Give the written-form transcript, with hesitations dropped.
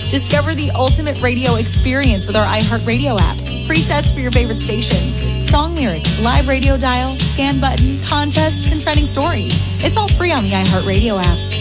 Discover the ultimate radio experience with our iHeartRadio app. Presets for your favorite stations, song lyrics, live radio dial, scan button, contests, and trending stories. It's all free on the iHeartRadio app.